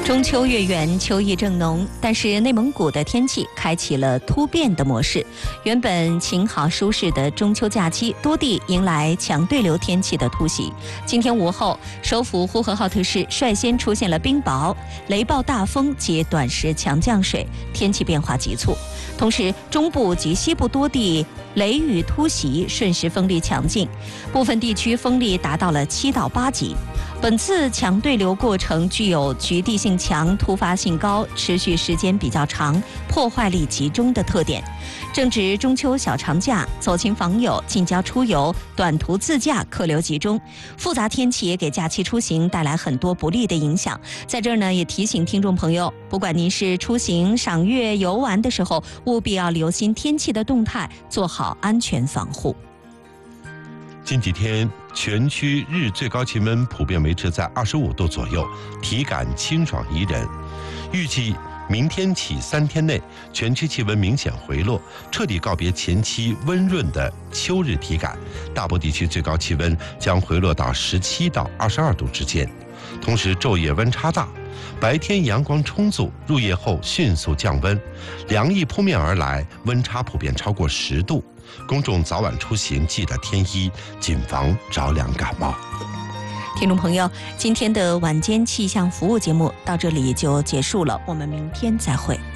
中秋月圆，秋意正浓，但是内蒙古的天气开启了突变的模式。原本晴好舒适的中秋假期，多地迎来强对流天气的突袭。今天午后，首府呼和浩特市率先出现了冰雹、雷暴大风及短时强降水，天气变化急促。同时，中部及西部多地雷雨突袭，瞬时风力强劲，部分地区风力达到了7到8级。本次强对流过程具有局地性强、突发性高、持续时间比较长、破坏力集中的特点。正值中秋小长假，走亲访友、近郊出游、短途自驾客流集中，复杂天气也给假期出行带来很多不利的影响。在这儿呢，也提醒听众朋友，不管您是出行、赏月、游玩的时候，务必要留心天气的动态，做好安全防护。 近几天，全区日最高气温普遍维持在25度左右，体感清爽宜人。预计明天起3天内，全区气温明显回落，彻底告别前期温润的秋日体感。大部地区最高气温将回落到17到22度之间。同时，昼夜温差大，白天阳光充足，入夜后迅速降温，凉意扑面而来，温差普遍超过10度。公众早晚出行记得添衣，谨防着凉感冒。 听众朋友，今天的晚间气象服务节目到这里就结束了，我们明天再会。